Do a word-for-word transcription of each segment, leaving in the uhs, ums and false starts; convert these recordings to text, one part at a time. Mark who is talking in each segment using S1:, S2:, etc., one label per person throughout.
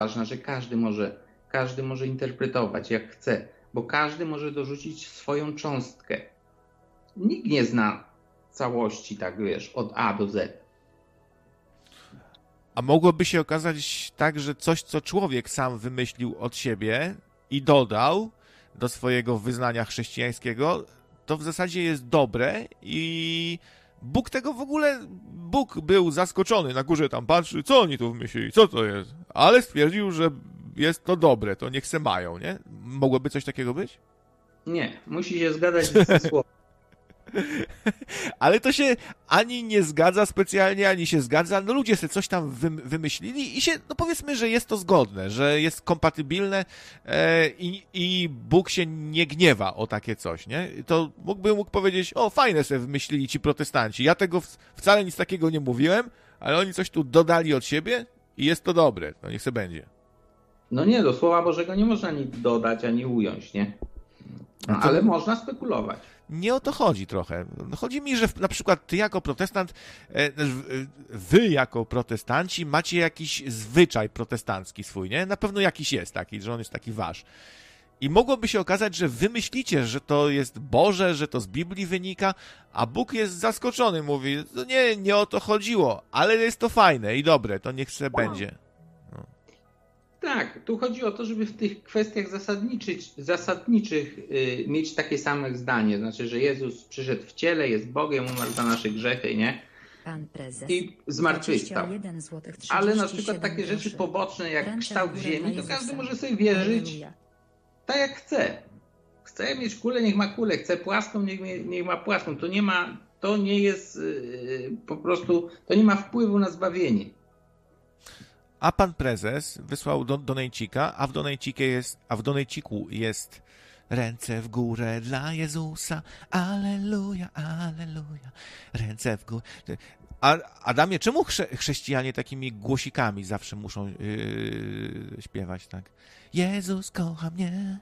S1: ważna, że każdy może, każdy może interpretować jak chce, bo każdy może dorzucić swoją cząstkę. Nikt nie zna całości, tak wiesz, od A do Z.
S2: A mogłoby się okazać tak, że coś, co człowiek sam wymyślił od siebie i dodał do swojego wyznania chrześcijańskiego, to w zasadzie jest dobre i Bóg tego w ogóle, Bóg był zaskoczony, na górze tam patrzy, co oni tu wymyślili, co to jest, ale stwierdził, że jest to dobre, to niech se mają, nie? Mogłoby coś takiego być?
S1: Nie, musi się zgadzać ze słowem.
S2: Ale to się ani nie zgadza specjalnie, ani się zgadza. No ludzie sobie coś tam wymyślili i się, no powiedzmy, że jest to zgodne, że jest kompatybilne e, i, i Bóg się nie gniewa o takie coś, nie? To mógłby mógł powiedzieć, o fajne sobie wymyślili ci protestanci, ja tego w, wcale nic takiego nie mówiłem, ale oni coś tu dodali od siebie i jest to dobre, to niech se będzie.
S1: No nie, do Słowa Bożego nie można ani dodać, ani ująć, nie? No,
S2: to...
S1: ale można spekulować.
S2: Nie o to chodzi trochę. Chodzi mi, że na przykład ty jako protestant, wy jako protestanci macie jakiś zwyczaj protestancki swój, nie? Na pewno jakiś jest taki, że on jest taki wasz. I mogłoby się okazać, że wy myślicie, że to jest Boże, że to z Biblii wynika, a Bóg jest zaskoczony, mówi, no nie, nie o to chodziło, ale jest to fajne i dobre, to niech se będzie. No.
S1: Tak, tu chodzi o to, żeby w tych kwestiach zasadniczych, zasadniczych yy, mieć takie same zdanie. Znaczy, że Jezus przyszedł w ciele, jest Bogiem, umarł za nasze grzechy, nie?
S3: Pan prezes.
S1: I zmartwychwstał. Ale na przykład takie rzeczy poboczne jak kształt ziemi, to każdy może sobie wierzyć tak jak chce. Chce mieć kulę, niech ma kulę. Chce płaską, niech, niech ma płaską. To nie ma, to nie jest yy, po prostu, to nie ma wpływu na zbawienie.
S2: A pan prezes wysłał do donejcika, a w donejciku jest, a w donejciku jest ręce w górę dla Jezusa, alleluja, alleluja, ręce w górę. A Adamie, czemu chrze, chrześcijanie takimi głosikami zawsze muszą yy, śpiewać, tak? Jezus kocha mnie,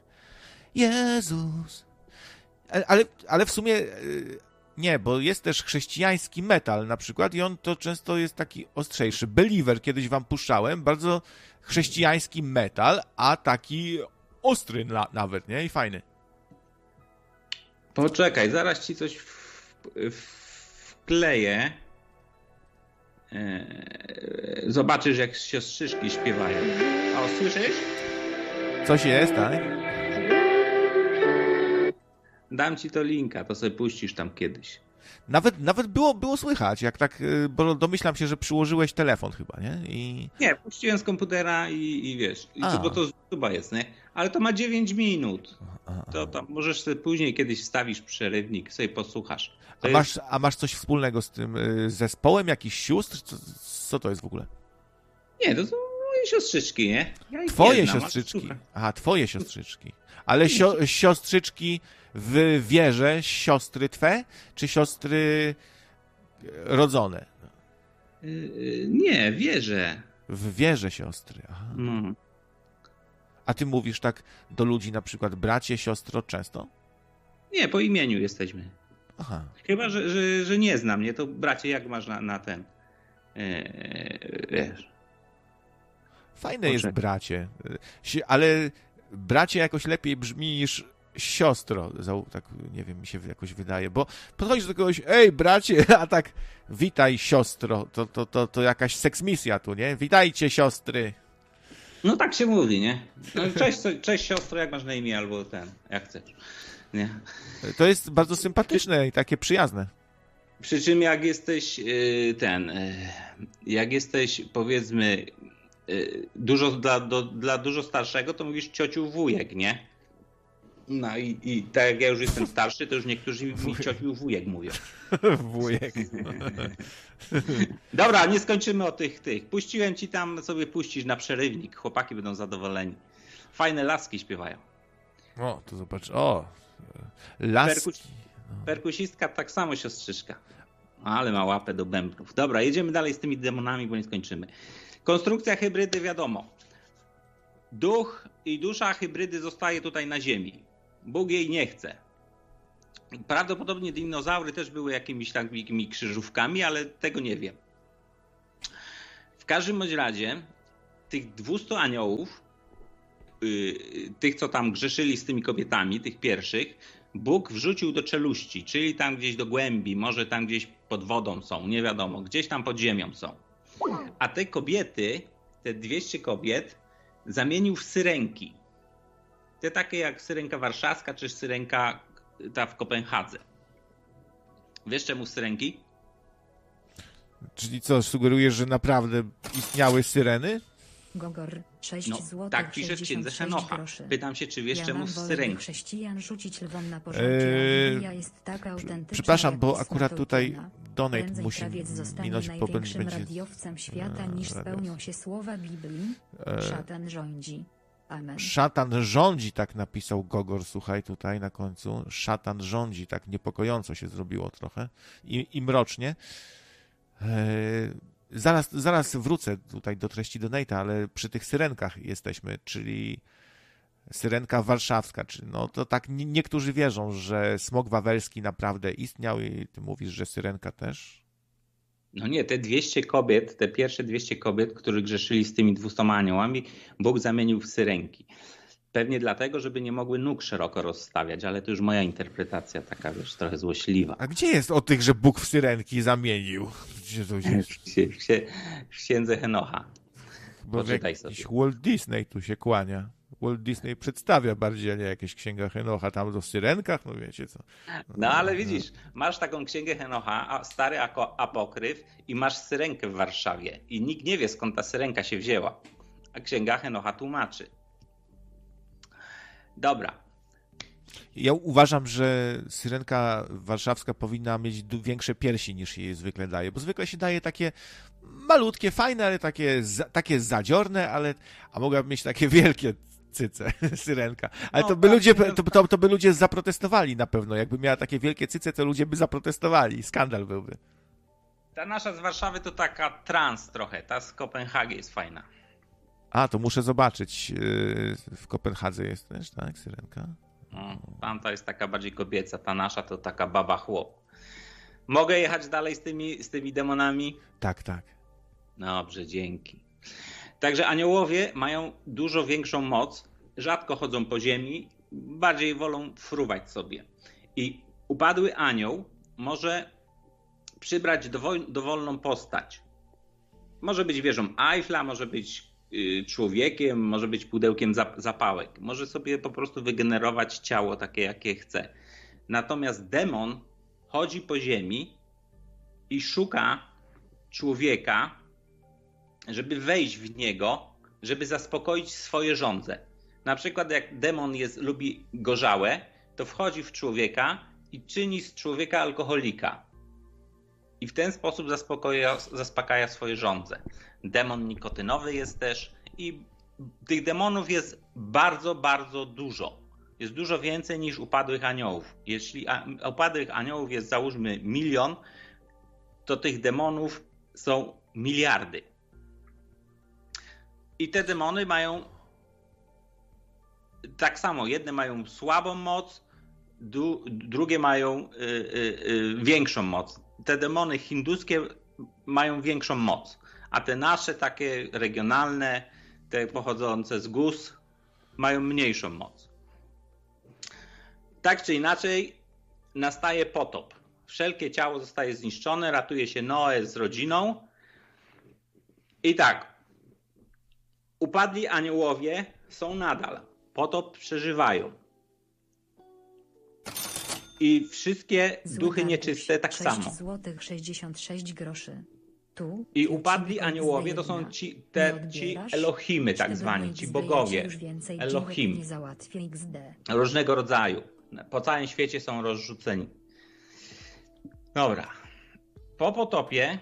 S2: Jezus. Ale, ale w sumie... Yy, Nie, bo jest też chrześcijański metal na przykład i on to często jest taki ostrzejszy. Believer kiedyś wam puszczałem, bardzo chrześcijański metal, a taki ostry na, nawet, nie? I fajny.
S1: Poczekaj, zaraz ci coś w, w, wkleję. Zobaczysz, jak siostrzyczki śpiewają. O, słyszysz?
S2: Coś jest, tak?
S1: Dam ci to linka, to sobie puścisz tam kiedyś.
S2: Nawet, nawet było, było słychać, jak tak, bo domyślam się, że przyłożyłeś telefon chyba, nie? I...
S1: Nie, puściłem z komputera i, i wiesz, i to, bo to z YouTube'a jest, nie? Ale to ma dziewięć minut. To tam możesz sobie później kiedyś wstawisz przerywnik, sobie posłuchasz.
S2: A masz, jest... a masz coś wspólnego z tym zespołem, jakiś sióstr? Co, co to jest w ogóle?
S1: Nie, to są moje siostrzyczki, nie? Ja
S2: twoje
S1: nie znam,
S2: siostrzyczki. Aha, twoje siostrzyczki. Ale sio- siostrzyczki w wierze, siostry twe, czy siostry rodzone?
S1: Yy, nie, wierzę.
S2: W wierze siostry. Aha.
S1: No.
S2: A ty mówisz tak do ludzi, na przykład bracie, siostro, często?
S1: Nie, po imieniu jesteśmy.
S2: Aha.
S1: Chyba, że, że, że nie znam, nie? To bracie, jak masz na, na ten... Yy, wiesz.
S2: Fajne Poczekaj. jest bracie. Ale bracie jakoś lepiej brzmi niż siostro. Tak, nie wiem, mi się jakoś wydaje. Bo podchodzisz do kogoś, ej bracie, a tak witaj siostro. To, to, to, to jakaś seksmisja tu, nie? Witajcie siostry.
S1: No tak się mówi, nie? No, cześć, cześć siostro, jak masz na imię, albo ten, jak chcesz. Nie?
S2: To jest bardzo sympatyczne i takie przyjazne.
S1: Przy czym jak jesteś ten, jak jesteś powiedzmy dużo dla, do, dla dużo starszego, to mówisz ciociu wujek, nie? No i, i tak jak ja już jestem starszy, to już niektórzy mi ciociu wujek mówią.
S2: Wujek.
S1: Dobra, nie skończymy o tych tych. Puściłem ci tam, sobie puścisz na przerywnik. Chłopaki będą zadowoleni. Fajne laski śpiewają.
S2: O, to zobacz. O, laski.
S1: Perkus, perkusistka tak samo siostrzyczka. Ale ma łapę do bębnów. Dobra, jedziemy dalej z tymi demonami, bo nie skończymy. Konstrukcja hybrydy wiadomo. Duch i dusza hybrydy zostaje tutaj na ziemi. Bóg jej nie chce. Prawdopodobnie dinozaury też były jakimiś takimi krzyżówkami, ale tego nie wiem. W każdym bądź razie tych dwustu aniołów, yy, tych co tam grzeszyli z tymi kobietami, tych pierwszych, Bóg wrzucił do czeluści, czyli tam gdzieś do głębi, może tam gdzieś pod wodą są, nie wiadomo, gdzieś tam pod ziemią są. A te kobiety, te dwieście kobiet zamienił w syrenki. Te takie jak syrenka warszawska, czy syrenka ta w Kopenhadze. Wiesz czemu syrenki?
S2: Czyli co, sugerujesz, że naprawdę istniały syreny?
S3: Gogor, sześć
S1: No,
S3: złotych,
S1: tak pisze w księdze Henocha.
S3: groszy.
S1: Pytam się, czy wiesz
S3: ja
S1: czemu
S3: mam
S1: syrenki?
S3: chrześcijan rzucić lwom na porządki,
S2: Eee,
S3: a Biblia jest taka autentyczna.
S2: Przepraszam,
S3: jak
S2: bo
S3: pisma
S2: akurat tutaj
S3: Tolkiena.
S2: donate
S3: Prędzej
S2: musi
S3: krawiec zostanie
S2: minąć, bo
S3: największym
S2: będzie...
S3: radiowcem świata,
S2: Eee,
S3: niż
S2: radiowcem.
S3: spełnią się słowa Biblii.
S2: Eee,
S3: Szatan rządzi. Amen.
S2: Szatan rządzi, tak napisał Gogor, słuchaj, tutaj na końcu. Szatan rządzi, tak niepokojąco się zrobiło trochę i, i mrocznie. Eee, zaraz, zaraz wrócę tutaj do treści donate'a, ale przy tych syrenkach jesteśmy, czyli syrenka warszawska. Czy, no to tak nie, niektórzy wierzą, że smok wawelski naprawdę istniał i ty mówisz, że syrenka też?
S1: No nie, te dwieście kobiet, te pierwsze dwieście kobiet, którzy grzeszyli z tymi dwustoma aniołami, Bóg zamienił w syrenki. Pewnie dlatego, żeby nie mogły nóg szeroko rozstawiać, ale to już moja interpretacja taka, wiesz, trochę złośliwa.
S2: A gdzie jest o tych, że Bóg w syrenki zamienił? Gdzie to jest?
S1: W, księ- w księdze Henocha.
S2: Bo
S1: Poczytaj
S2: jakiś
S1: sobie.
S2: Walt Disney tu się kłania. Walt Disney przedstawia bardziej, a nie jakieś księga Henocha tam o syrenkach, no wiecie co.
S1: No ale widzisz, masz taką księgę Henocha, a- stary ako- apokryf i masz syrenkę w Warszawie i nikt nie wie, skąd ta syrenka się wzięła. A księga Henocha tłumaczy. Dobra.
S2: Ja uważam, że syrenka warszawska powinna mieć du- większe piersi niż jej zwykle daje, bo zwykle się daje takie malutkie, fajne, ale takie, za, takie zadziorne, ale, a mogłaby mieć takie wielkie cyce, syrenka. Ale
S1: No,
S2: to by
S1: tak,
S2: ludzie,
S1: no,
S2: to, to, to by ludzie zaprotestowali na pewno. Jakby miała takie wielkie cyce, to ludzie by zaprotestowali. Skandal byłby.
S1: Ta nasza z Warszawy to taka trans trochę, ta z Kopenhagi jest fajna.
S2: A, to muszę zobaczyć. Yy, W Kopenhadze jest też, tak, syrenka?
S1: No, tamta jest taka bardziej kobieca, ta nasza to taka baba chłop. Mogę jechać dalej z tymi, z tymi demonami?
S2: Tak, tak.
S1: Dobrze, dzięki. Także aniołowie mają dużo większą moc, rzadko chodzą po ziemi, bardziej wolą fruwać sobie. I upadły anioł może przybrać dowol, dowolną postać. Może być wieżą Eiffla, może być y, człowiekiem, może być pudełkiem zap, zapałek. Może sobie po prostu wygenerować ciało takie, jakie chce. Natomiast demon chodzi po ziemi i szuka człowieka, żeby wejść w niego, żeby zaspokoić swoje żądze. Na przykład jak demon jest, lubi gorzałe, to wchodzi w człowieka i czyni z człowieka alkoholika. I w ten sposób zaspokaja, zaspokaja swoje żądze. Demon nikotynowy jest też i tych demonów jest bardzo, bardzo dużo. Jest dużo więcej niż upadłych aniołów. Jeśli upadłych aniołów jest załóżmy milion, to tych demonów są miliardy. I te demony mają tak samo. Jedne mają słabą moc, du, drugie mają y, y, y, większą moc. Te demony hinduskie mają większą moc, a te nasze takie regionalne, te pochodzące z góz, mają mniejszą moc. Tak czy inaczej nastaje potop. Wszelkie ciało zostaje zniszczone, ratuje się Noe z rodziną. I tak, upadli aniołowie są nadal. Potop przeżywają. I wszystkie duchy nieczyste tak samo.
S3: sześć złotych sześćdziesiąt sześć groszy. Tu,
S1: I upadli aniołowie to są ci, te, ci Elohimy tak zwani, ci bogowie. Elohim. Różnego rodzaju. Po całym świecie są rozrzuceni. Dobra. Po potopie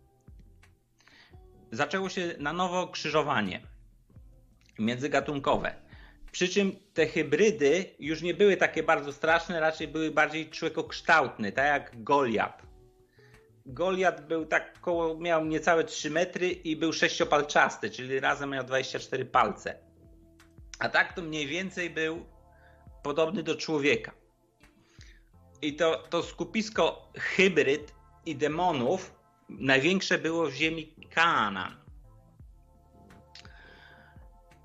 S1: zaczęło się na nowo krzyżowanie międzygatunkowe. Przy czym te hybrydy już nie były takie bardzo straszne, raczej były bardziej człowiekokształtne, tak jak Goliat. Goliat był tak koło, miał niecałe trzy metry i był sześciopalczasty, czyli razem miał dwadzieścia cztery palce. A tak to mniej więcej był podobny do człowieka. I to, to skupisko hybryd i demonów największe było w ziemi Kanaan.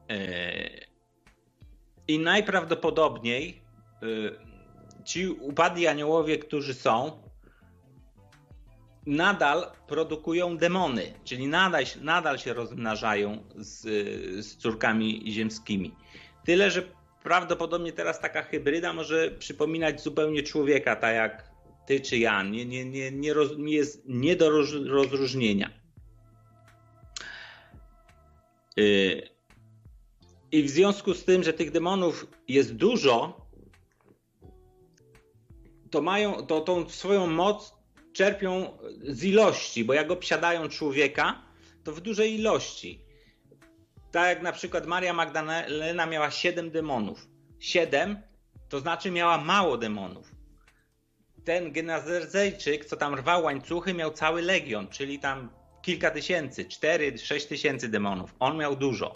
S1: I najprawdopodobniej ci upadli aniołowie, którzy są, nadal produkują demony, czyli nadal, nadal się rozmnażają z, z córkami ziemskimi. Tyle, że prawdopodobnie teraz taka hybryda może przypominać zupełnie człowieka, tak jak ty czy ja. Nie, nie, nie, nie, roz, nie jest nie do roz, rozróżnienia. Yy. I w związku z tym, że tych demonów jest dużo, to mają to, tą swoją moc czerpią z ilości, bo jak obsiadają człowieka, to w dużej ilości. Tak jak na przykład Maria Magdalena miała siedem demonów. Siedem to znaczy miała mało demonów. Ten Genezaryjczyk, co tam rwał łańcuchy, miał cały legion, czyli tam kilka tysięcy, cztery, sześć tysięcy demonów. On miał dużo.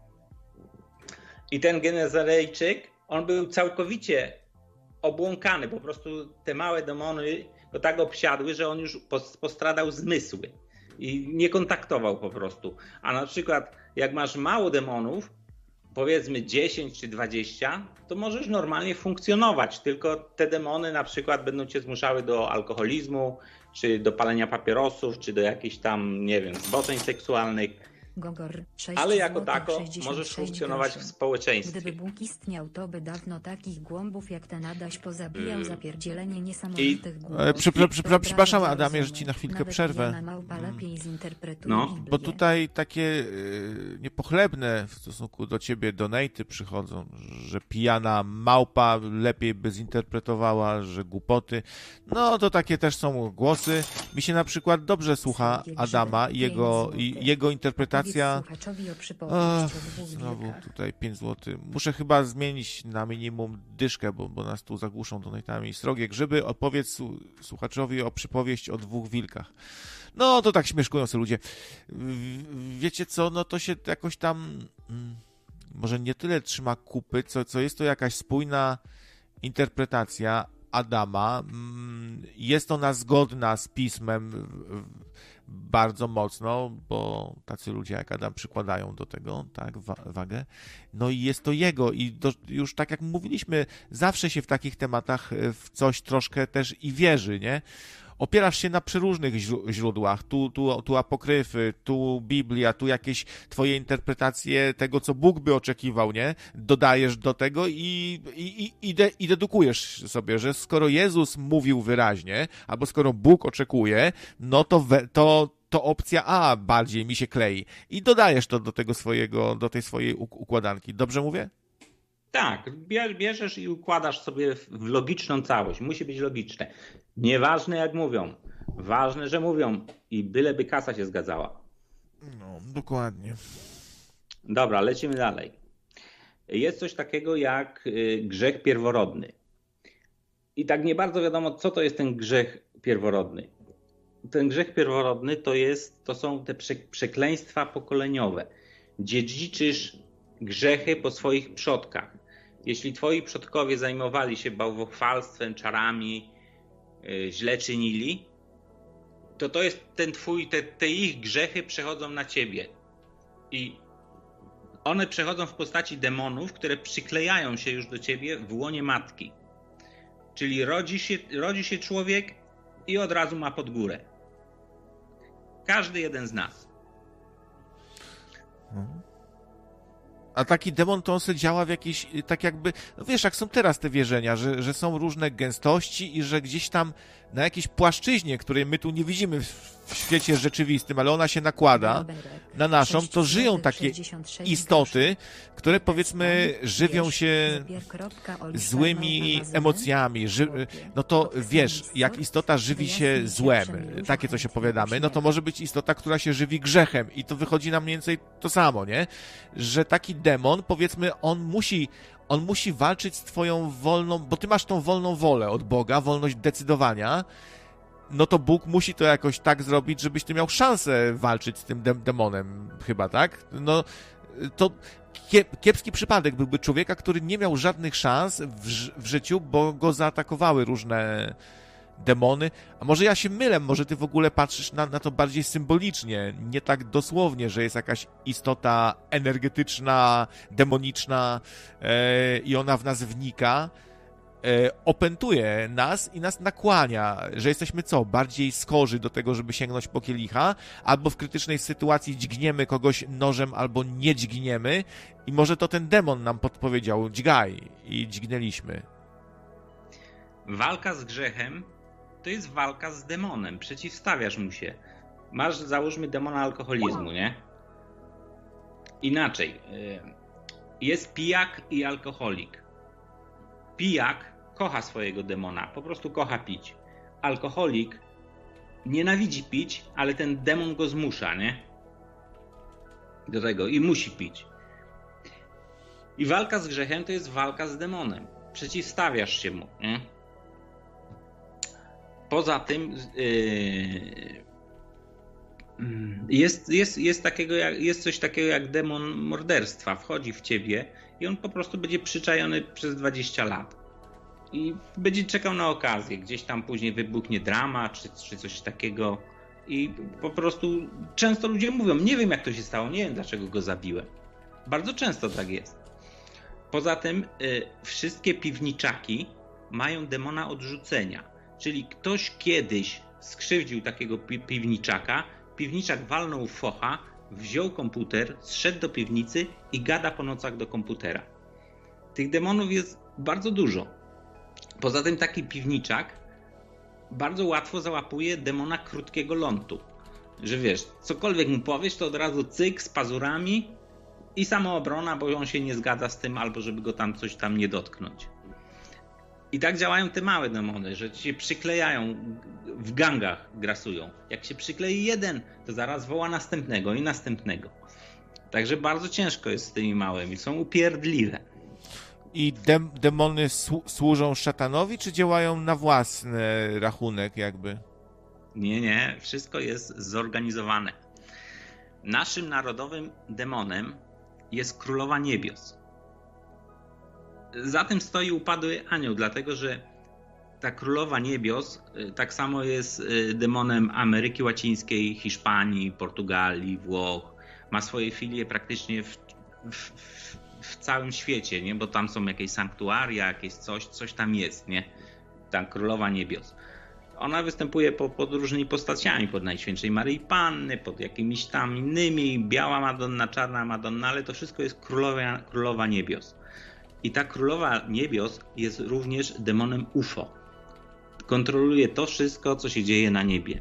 S1: I ten Genezaryjczyk, on był całkowicie obłąkany, po prostu te małe demony go tak obsiadły, że on już postradał zmysły i nie kontaktował po prostu. A na przykład jak masz mało demonów, powiedzmy dziesięć czy dwadzieścia, to możesz normalnie funkcjonować, tylko te demony na przykład będą cię zmuszały do alkoholizmu, czy do palenia papierosów, czy do jakichś tam, nie wiem, zboczeń seksualnych.
S3: Gogor,
S1: ale jako tako możesz funkcjonować
S3: groszy.
S1: w społeczeństwie.
S3: Gdyby Bóg istniał, to by dawno takich głąbów jak ten Adaś pozabijał hmm. zapierdzielenie niesamowitych głąbów.
S2: Przy, przy, przy, przepraszam Adamie, że ci na chwilkę Nawet przerwę.
S3: Małpa lepiej zinterpretuje
S2: no,
S3: Biblię.
S2: Bo tutaj takie y, niepochlebne w stosunku do ciebie donaty przychodzą, że pijana małpa lepiej by zinterpretowała, że głupoty. No to takie też są głosy. Mi się na przykład dobrze słucha Adama i jego, i jego interpretacja. O, znowu tutaj pięć złotych. Muszę chyba zmienić na minimum dyszkę, bo, bo nas tu zagłuszą donatami. Srogie grzyby, opowiedz słuchaczowi o przypowieść o dwóch wilkach. No to tak śmieszkują sobie ludzie. Wiecie co, no to się jakoś tam może nie tyle trzyma kupy, co, co jest to jakaś spójna interpretacja Adama. Jest ona zgodna z pismem bardzo mocno, bo tacy ludzie jak Adam przykładają do tego, tak, wa- wagę. No i jest to jego i do, już tak jak mówiliśmy, zawsze się w takich tematach w coś troszkę też i wierzy, nie? Opierasz się na przeróżnych źródłach, tu, tu, tu apokryfy, tu Biblia, tu jakieś twoje interpretacje tego, co Bóg by oczekiwał, nie? Dodajesz do tego i, i, i, de, i dedukujesz sobie, że skoro Jezus mówił wyraźnie, albo skoro Bóg oczekuje, no to, we, to, to opcja A bardziej mi się klei. I dodajesz to do tego swojego, do tej swojej układanki. Dobrze mówię?
S1: Tak, bierzesz i układasz sobie w logiczną całość. Musi być logiczne. Nieważne jak mówią. Ważne, że mówią i byleby kasa się zgadzała.
S2: No, dokładnie.
S1: Dobra, lecimy dalej. Jest coś takiego jak grzech pierworodny. I tak nie bardzo wiadomo, co to jest ten grzech pierworodny. Ten grzech pierworodny to, jest, to są te przekleństwa pokoleniowe. Dziedziczysz grzechy po swoich przodkach. Jeśli twoi przodkowie zajmowali się bałwochwalstwem, czarami, yy, źle czynili, to to jest ten twój, te, te ich grzechy przechodzą na ciebie. I one przechodzą w postaci demonów, które przyklejają się już do ciebie w łonie matki. Czyli rodzi się, rodzi się człowiek i od razu ma pod górę. Każdy jeden z nas.
S2: Mhm. A taki demon to on sobie działa w jakiejś, tak jakby, no wiesz, jak są teraz te wierzenia, że, że są różne gęstości i że gdzieś tam na jakiejś płaszczyźnie, której my tu nie widzimy w świecie rzeczywistym, ale ona się nakłada na naszą, to żyją takie istoty, które powiedzmy żywią się złymi emocjami. Ży... No to wiesz, jak istota żywi się złem, takie coś opowiadamy, no to może być istota, która się żywi grzechem i to wychodzi nam mniej więcej to samo, nie? Że taki demon, powiedzmy, on musi On musi walczyć z twoją wolną, bo ty masz tą wolną wolę od Boga, wolność decydowania, no to Bóg musi to jakoś tak zrobić, żebyś ty miał szansę walczyć z tym de- demonem, chyba, tak? No, to kiepski przypadek byłby człowieka, który nie miał żadnych szans w, w życiu, bo go zaatakowały różne demony. A może ja się mylę, może ty w ogóle patrzysz na, na to bardziej symbolicznie, nie tak dosłownie, że jest jakaś istota energetyczna, demoniczna e, i ona w nas wnika, e, opętuje nas i nas nakłania, że jesteśmy co? Bardziej skorzy do tego, żeby sięgnąć po kielicha, albo w krytycznej sytuacji dźgniemy kogoś nożem, albo nie dźgniemy i może to ten demon nam podpowiedział, dźgaj, i dźgnęliśmy.
S1: Walka z grzechem to jest walka z demonem. Przeciwstawiasz mu się. Masz, załóżmy, demona alkoholizmu, nie? Inaczej. Jest pijak i alkoholik. Pijak kocha swojego demona. Po prostu kocha pić. Alkoholik nienawidzi pić, ale ten demon go zmusza, nie? Do tego. I musi pić. I walka z grzechem to jest walka z demonem. Przeciwstawiasz się mu, nie? Poza tym yy, jest, jest, jest, takiego jak, jest coś takiego jak demon morderstwa. Wchodzi w ciebie i on po prostu będzie przyczajony przez dwadzieścia lat. I będzie czekał na okazję. Gdzieś tam później wybuchnie drama czy, czy coś takiego. I po prostu często ludzie mówią, nie wiem jak to się stało, nie wiem dlaczego go zabiłem. Bardzo często tak jest. Poza tym yy, wszystkie piwniczaki mają demona odrzucenia. Czyli ktoś kiedyś skrzywdził takiego pi- piwniczaka, piwniczak walnął focha, wziął komputer, zszedł do piwnicy i gada po nocach do komputera. Tych demonów jest bardzo dużo. Poza tym taki piwniczak bardzo łatwo załapuje demona krótkiego lądu. Że wiesz, cokolwiek mu powiesz, to od razu cyk z pazurami i samoobrona, bo on się nie zgadza z tym, albo żeby go tam coś tam nie dotknąć. I tak działają te małe demony, że się przyklejają, w gangach grasują. Jak się przyklei jeden, to zaraz woła następnego i następnego. Także bardzo ciężko jest z tymi małymi, są upierdliwe.
S2: I dem- demony słu- służą szatanowi, czy działają na własny rachunek jakby?
S1: Nie, nie, wszystko jest zorganizowane. Naszym narodowym demonem jest Królowa Niebios. Za tym stoi upadły anioł, dlatego że ta Królowa Niebios tak samo jest demonem Ameryki Łacińskiej, Hiszpanii, Portugalii, Włoch. Ma swoje filie praktycznie w, w, w całym świecie, nie? Bo tam są jakieś sanktuaria, jakieś coś, coś tam jest, nie? Ta Królowa Niebios. Ona występuje pod, pod różnymi postaciami, pod Najświętszej Maryi Panny, pod jakimiś tam innymi, biała Madonna, czarna Madonna, ale to wszystko jest Królowa, Królowa Niebios. I ta Królowa Niebios jest również demonem U F O. Kontroluje to wszystko, co się dzieje na niebie.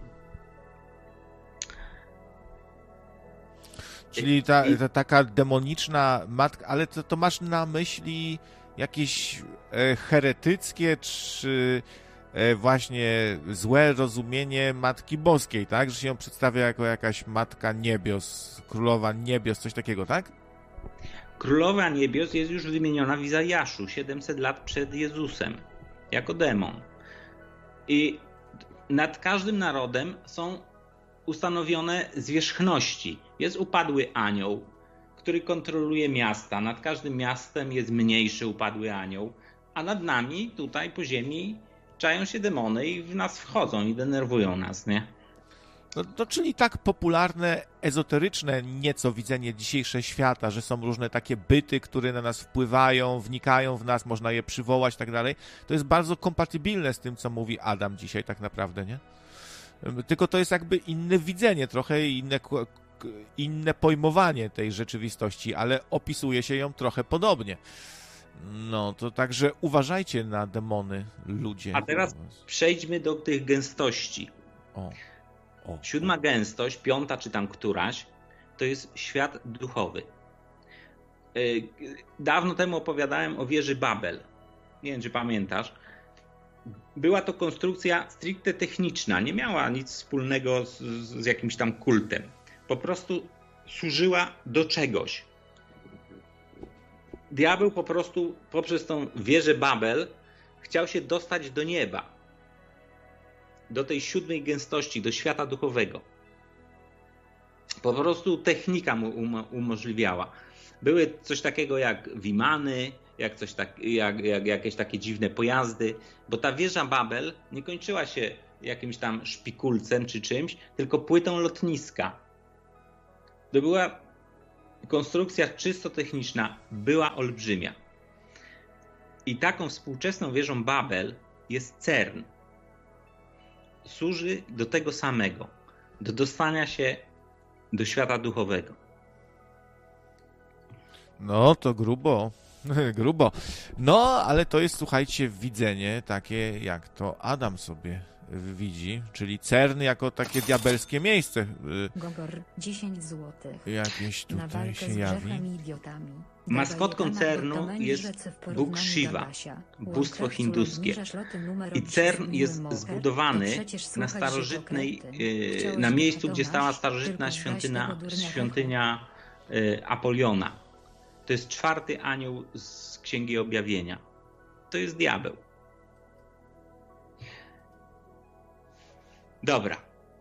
S2: Czyli ta, ta taka demoniczna matka, ale to, to masz na myśli jakieś e, heretyckie, czy e, właśnie złe rozumienie Matki Boskiej, tak? Że się ją przedstawia jako jakaś Matka Niebios, Królowa Niebios, coś takiego, tak?
S1: Królowa Niebios jest już wymieniona w Izajaszu siedemset lat przed Jezusem jako demon. I nad każdym narodem są ustanowione zwierzchności. Jest upadły anioł, który kontroluje miasta. Nad każdym miastem jest mniejszy upadły anioł, a nad nami tutaj po ziemi czają się demony i w nas wchodzą i denerwują nas, nie?
S2: No, no, czyli tak popularne, ezoteryczne nieco widzenie dzisiejsze świata, że są różne takie byty, które na nas wpływają, wnikają w nas, można je przywołać i tak dalej, to jest bardzo kompatybilne z tym, co mówi Adam dzisiaj tak naprawdę, nie? Tylko to jest jakby inne widzenie, trochę inne, inne pojmowanie tej rzeczywistości, ale opisuje się ją trochę podobnie. No, to także uważajcie na demony, ludzie.
S1: A teraz przejdźmy do tych gęstości.
S2: O. O,
S1: Siódma gęstość, piąta czy tam któraś, to jest świat duchowy. Dawno temu opowiadałem o wieży Babel. Nie wiem, czy pamiętasz. Była to konstrukcja stricte techniczna. Nie miała nic wspólnego z, z jakimś tam kultem. Po prostu służyła do czegoś. Diabeł po prostu poprzez tą wieżę Babel chciał się dostać do nieba. Do tej siódmej gęstości, do świata duchowego. Po prostu technika mu umożliwiała. Były coś takiego jak wimany, jak, coś tak, jak, jak jakieś takie dziwne pojazdy, bo ta wieża Babel nie kończyła się jakimś tam szpikulcem czy czymś, tylko płytą lotniska. To była konstrukcja czysto techniczna, była olbrzymia. I taką współczesną wieżą Babel jest CERN. Służy do tego samego, do dostania się do świata duchowego.
S2: No, to grubo. Grubo. No, ale to jest, słuchajcie, widzenie takie, jak to Adam sobie widzi, czyli CERN jako takie diabelskie miejsce.
S3: Gogor, dziesięć złotych.
S2: Jakieś
S3: Na
S2: tutaj
S3: walkę
S2: się
S3: z
S2: jawi.
S3: grzechem i idiotami.
S1: Maskotką CERN-u jest Bóg Shiva, bóstwo hinduskie. I CERN jest zbudowany na starożytnej, na miejscu, gdzie stała starożytna świątynia, świątynia Apoliona. To jest czwarty anioł z Księgi Objawienia. To jest diabeł. Dobra.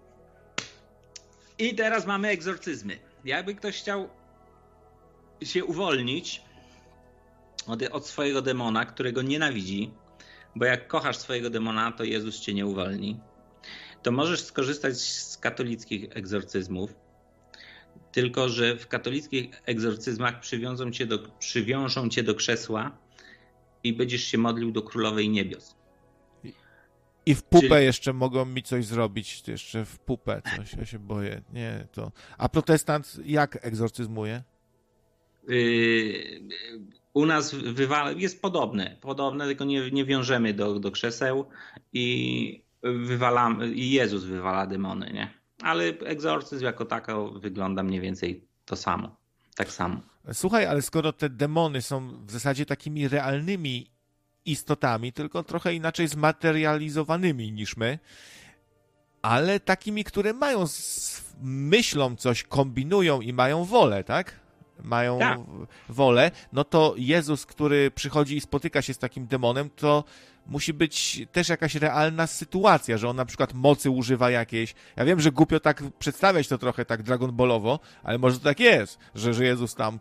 S1: I teraz mamy egzorcyzmy. Jakby ktoś chciał się uwolnić od, od swojego demona, którego nienawidzi, bo jak kochasz swojego demona, to Jezus cię nie uwolni, to możesz skorzystać z katolickich egzorcyzmów, tylko że w katolickich egzorcyzmach przywiążą cię do, przywiążą cię do krzesła i będziesz się modlił do Królowej Niebios.
S2: I w pupę
S1: Czyli...
S2: jeszcze mogą mi coś zrobić, jeszcze w pupę coś, ja się boję. Nie, to... A protestant jak egzorcyzmuje?
S1: Yy, u nas wywala... jest podobne, podobne, tylko nie, nie wiążemy do, do krzeseł i wywalamy, i Jezus wywala demony, nie? Ale egzorcyzm jako tako wygląda mniej więcej to samo, tak samo.
S2: Słuchaj, ale skoro te demony są w zasadzie takimi realnymi istotami, tylko trochę inaczej zmaterializowanymi niż my, ale takimi, które mają, myślą coś, kombinują i mają wolę, tak? Mają
S1: tak.
S2: wolę, no to Jezus, który przychodzi i spotyka się z takim demonem, to musi być też jakaś realna sytuacja, że on na przykład mocy używa jakiejś. Ja wiem, że głupio tak przedstawiać to trochę tak Dragon Ballowo, ale może to tak jest, że, że Jezus tam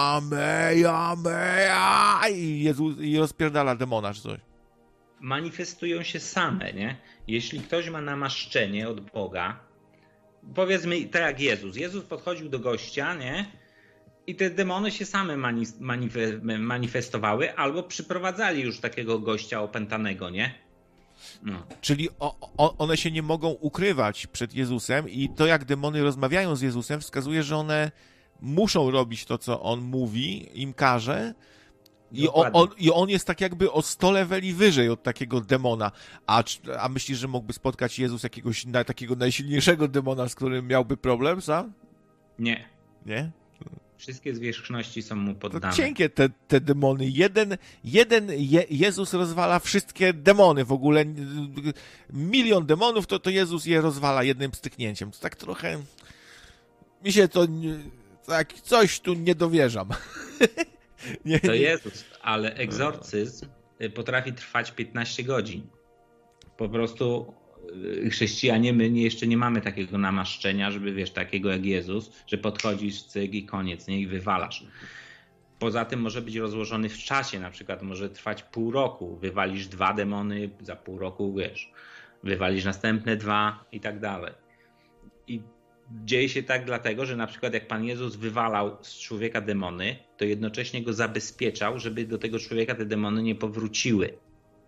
S2: Kamehameha i Jezus i rozpierdala demona czy coś.
S1: Manifestują się same, nie? Jeśli ktoś ma namaszczenie od Boga, powiedzmy tak jak Jezus. Jezus podchodził do gościa, nie? I te demony się same manifestowały albo przyprowadzali już takiego gościa opętanego, nie? No.
S2: Czyli o, o, one się nie mogą ukrywać przed Jezusem i to, jak demony rozmawiają z Jezusem, wskazuje, że one muszą robić to, co On mówi, im każe i on, on, i on jest tak jakby o sto leveli wyżej od takiego demona. A, a myślisz, że mógłby spotkać Jezus jakiegoś na, takiego najsilniejszego demona, z którym miałby problem sam?
S1: Nie.
S2: Nie?
S1: Wszystkie zwierzchności są mu poddane.
S2: To cienkie te, te demony. Jeden, jeden Je, Jezus rozwala wszystkie demony w ogóle. Milion demonów, to, to Jezus je rozwala jednym styknięciem. To tak trochę... Mi się to... Tak, coś tu nie dowierzam. nie,
S1: to
S2: nie.
S1: Jezus, ale egzorcyzm potrafi trwać piętnaście godzin. Po prostu... Chrześcijanie, my jeszcze nie mamy takiego namaszczenia, żeby wiesz, takiego jak Jezus, że podchodzisz, cyk i koniec, nie? I wywalasz. Poza tym może być rozłożony w czasie, na przykład może trwać pół roku, wywalisz dwa demony, za pół roku wiesz, wywalisz następne dwa i tak dalej. I dzieje się tak dlatego, że na przykład jak Pan Jezus wywalał z człowieka demony, to jednocześnie go zabezpieczał, żeby do tego człowieka te demony nie powróciły.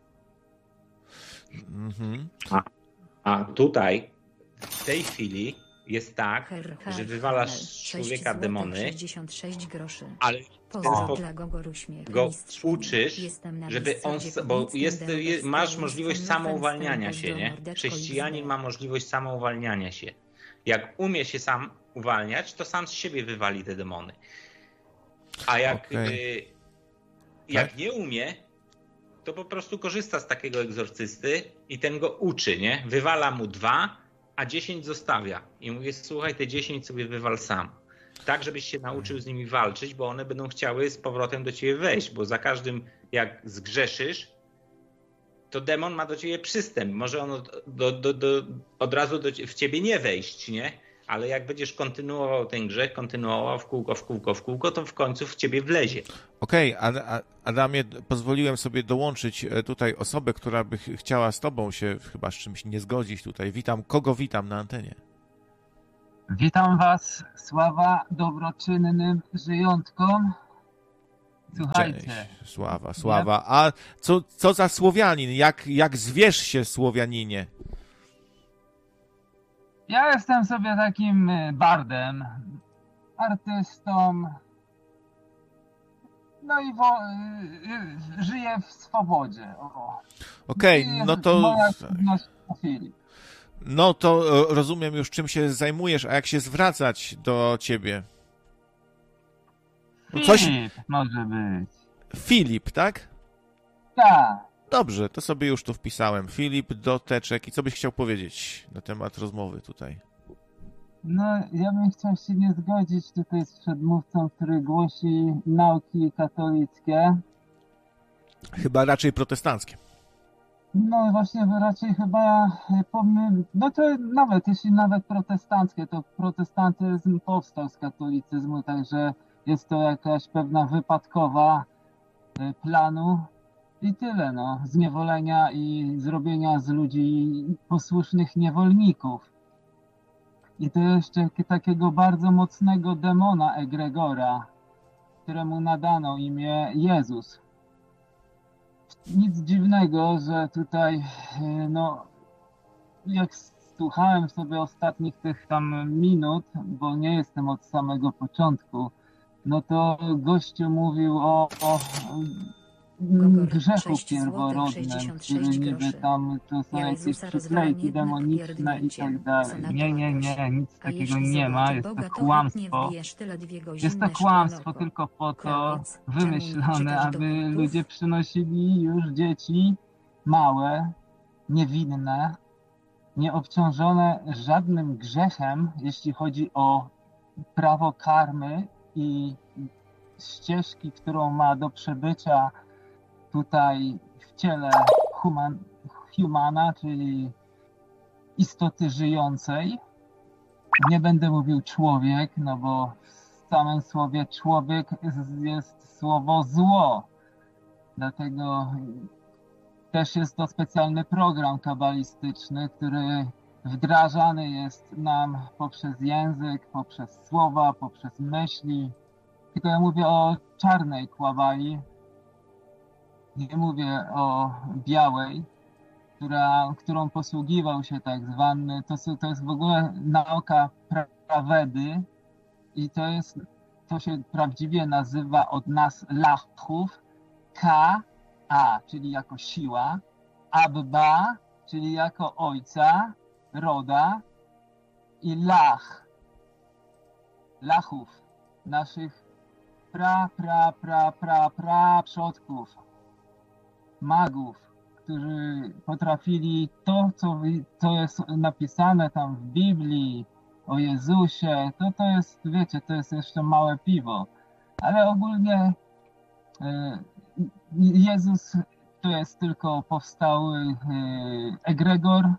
S2: Mhm.
S1: A A tutaj w tej chwili jest tak,
S3: her, her,
S1: że wywalasz z człowieka demony,
S3: sześćdziesiąt sześć groszy.
S1: ale
S3: Pozdro dla Gogor uśmiech,
S1: go
S3: mistrz.
S1: uczysz, żeby on, bo jest, jest, masz możliwość samouwalniania się, nie? Chrześcijanin ma możliwość samouwalniania się. Jak umie się sam uwalniać, to sam z siebie wywali te demony. A jak,
S2: okay.
S1: y, jak nie umie, to po prostu korzysta z takiego egzorcysty i ten go uczy, nie? Wywala mu dwa, a dziesięć zostawia. I mówi, słuchaj, te dziesięć sobie wywal sam. Tak, żebyś się nauczył z nimi walczyć, bo one będą chciały z powrotem do ciebie wejść, bo za każdym jak zgrzeszysz, to demon ma do ciebie przystęp. Może on od, do, do, do, od razu do, w ciebie nie wejść, nie? Ale jak będziesz kontynuował ten grzech, kontynuował w kółko, w kółko, w kółko, to w końcu w ciebie wlezie.
S2: Okej, okay, a, a, Adamie, pozwoliłem sobie dołączyć tutaj osobę, która by ch- chciała z tobą się chyba z czymś nie zgodzić tutaj. Witam. Kogo witam na antenie?
S4: Witam was, sława dobroczynnym żyjątkom. Słuchajcie.
S2: Cześć. Sława, sława. A co, co za Słowianin? Jak, jak zwierz się Słowianinie?
S4: Ja jestem sobie takim bardem, artystą, no i wo- żyję w swobodzie.
S2: Okej, okay, no to...
S4: Moja trudność Filip.
S2: No to rozumiem już, czym się zajmujesz, a jak się zwracać do ciebie?
S4: No
S2: coś...
S4: Filip może być.
S2: Filip, tak?
S4: Tak.
S2: Dobrze, to sobie już tu wpisałem. Filip Doteczek. I co byś chciał powiedzieć na temat rozmowy tutaj?
S4: No, ja bym chciał się nie zgodzić tutaj z przedmówcą, który głosi nauki katolickie.
S2: Chyba raczej protestanckie.
S4: No właśnie raczej chyba, no to nawet, jeśli nawet protestanckie, to protestantyzm powstał z katolicyzmu, także jest to jakaś pewna wypadkowa planu i tyle, no, zniewolenia i zrobienia z ludzi posłusznych niewolników. I to jeszcze takiego bardzo mocnego demona egregora, któremu nadano imię Jezus. Nic dziwnego, że tutaj, no, jak słuchałem sobie ostatnich tych tam minut, bo nie jestem od samego początku, no to gościu mówił o, o grzechu pierworodnym, który niby tam to są jakieś przyklejki demoniczne i tak dalej. Nie, nie, nie, nic takiego nie ma, jest to kłamstwo. Jest to kłamstwo tylko po to wymyślone, aby ludzie przynosili już dzieci małe, niewinne, nieobciążone żadnym grzechem, jeśli chodzi o prawo karmy i ścieżki, którą ma do przebycia tutaj w ciele human, humana, czyli istoty żyjącej. Nie będę mówił człowiek, no bo w samym słowie człowiek jest słowo zło. Dlatego też jest to specjalny program kabalistyczny, który wdrażany jest nam poprzez język, poprzez słowa, poprzez myśli. Tylko ja mówię o czarnej kłabali, nie mówię o białej, która, którą posługiwał się tak zwany, to, to jest w ogóle nauka prawedy i to jest, to się prawdziwie nazywa od nas lachów, K, A, czyli jako siła, Abba, czyli jako ojca, roda i lach, lachów, naszych pra, pra, pra, pra, pra przodków, magów, którzy potrafili to, co, co jest napisane tam w Biblii o Jezusie, to to jest, wiecie, to jest jeszcze małe piwo. Ale ogólnie Jezus to jest tylko powstały egregor,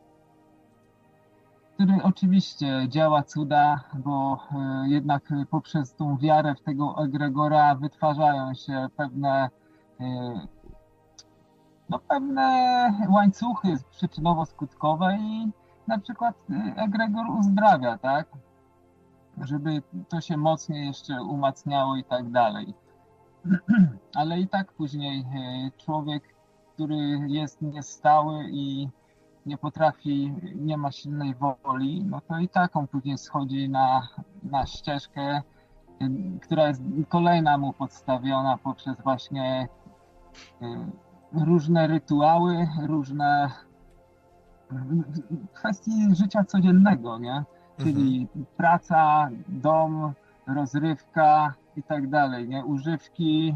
S4: który oczywiście działa cuda, bo jednak poprzez tą wiarę w tego egregora wytwarzają się pewne no, pewne łańcuchy przyczynowo-skutkowe i na przykład egregor uzdrawia, tak? Żeby to się mocniej jeszcze umacniało i tak dalej. Ale i tak później człowiek, który jest niestały i nie potrafi, nie ma silnej woli, no to i tak on później schodzi na, na ścieżkę, która jest kolejna mu podstawiona poprzez właśnie różne rytuały, różne kwestie życia codziennego, nie? Czyli mhm. praca, dom, rozrywka i tak dalej, nie? Używki,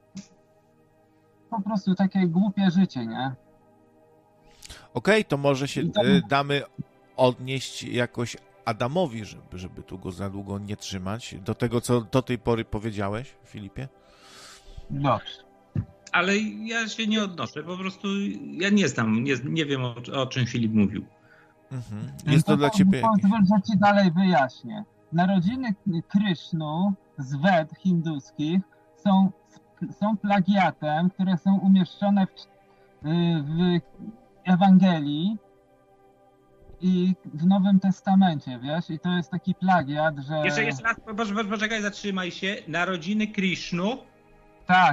S4: po prostu takie głupie życie, nie?
S2: Okej, okay, to może się damy odnieść jakoś Adamowi, żeby, żeby tu go za długo nie trzymać, do tego, co do tej pory powiedziałeś, Filipie?
S4: Dobrze.
S1: Ale ja się nie odnoszę, po prostu ja nie znam, nie, nie wiem o, o czym Filip mówił.
S2: Mhm. Jest to, to dla ciebie
S4: pozwól, że ci dalej wyjaśnię. Narodziny Krysznu z Ved hinduskich są są plagiatem, które są umieszczone w, w Ewangelii i w Nowym Testamencie, wiesz? I to jest taki plagiat, że...
S1: Jeszcze, jeszcze raz, poczekaj, zatrzymaj się. Narodziny Krishnu.
S4: Tak.